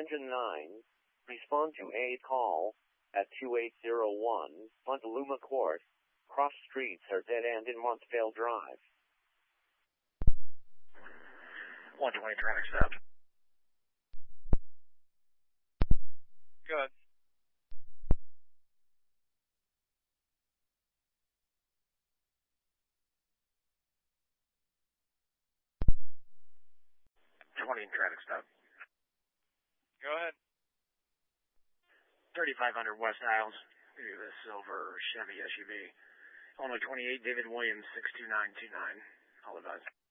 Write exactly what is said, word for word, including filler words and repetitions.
Engine nine, respond to a call at two eight zero one, Montaluma Court. Cross streets are dead end in Montvale Drive. one twenty traffic stop. Good. twenty in traffic stop. Go ahead. thirty-five hundred West Isles. The silver Chevy S U V. Illinois twenty-eight, David Williams, six two nine two nine. All advised.